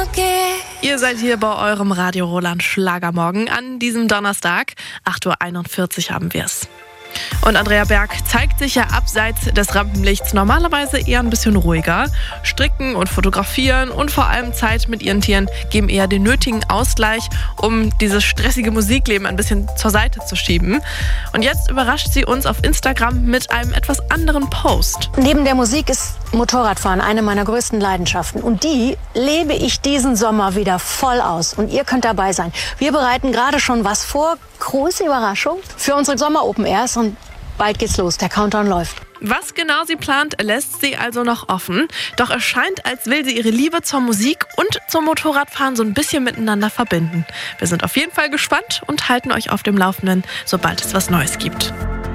Ihr seid hier bei eurem Radio Roland Schlagermorgen an diesem Donnerstag. 8:41 Uhr haben wir es. Und Andrea Berg zeigt sich ja abseits des Rampenlichts normalerweise eher ein bisschen ruhiger. Stricken und fotografieren und vor allem Zeit mit ihren Tieren geben eher den nötigen Ausgleich, um dieses stressige Musikleben ein bisschen zur Seite zu schieben. Und jetzt überrascht sie uns auf Instagram mit einem etwas anderen Post. Neben der Musik ist Motorradfahren eine meiner größten Leidenschaften. Und die lebe ich diesen Sommer wieder voll aus. Und ihr könnt dabei sein. Wir bereiten gerade schon was vor. Große Überraschung für unsere Sommer-Open Airs. Und bald geht's los. Der Countdown läuft. Was genau sie plant, lässt sie also noch offen. Doch es scheint, als will sie ihre Liebe zur Musik und zum Motorradfahren so ein bisschen miteinander verbinden. Wir sind auf jeden Fall gespannt und halten euch auf dem Laufenden, sobald es was Neues gibt.